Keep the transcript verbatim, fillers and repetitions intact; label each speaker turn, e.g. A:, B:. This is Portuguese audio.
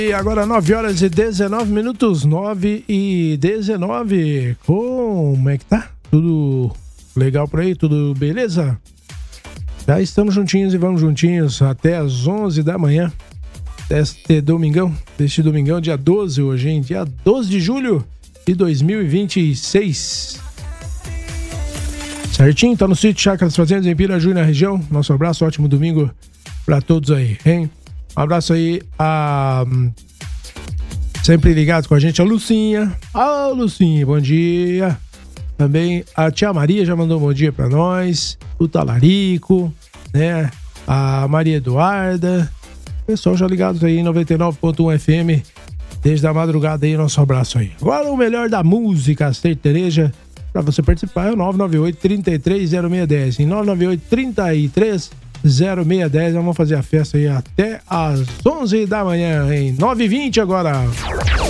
A: E agora nove horas e dezenove minutos, nove e dezenove. Como é que tá? Tudo legal por aí? Tudo beleza? Já estamos juntinhos e vamos juntinhos até as onze da manhã deste domingão, deste domingão, dia doze hoje, hein? Dia doze de julho de dois mil e vinte e seis. Certinho? Tá no sítio Chácaras Fazendas em Piraju, na região. Nosso abraço, ótimo domingo pra todos aí, hein? Um abraço aí a... sempre ligado com a gente, a Lucinha. Ah, Lucinha, bom dia. Também a tia Maria já mandou um bom dia pra nós. O Talarico, né? A Maria Eduarda. Pessoal já ligados aí em noventa e nove ponto um F M. Desde a madrugada aí, nosso abraço aí. Agora o melhor da música sertaneja. Pra você participar é o nove nove oito, trinta e três, zero seis dez. Em nove nove oito, trinta e três, zero seis dez. Vamos fazer a festa aí até às onze da manhã, em nove e vinte agora.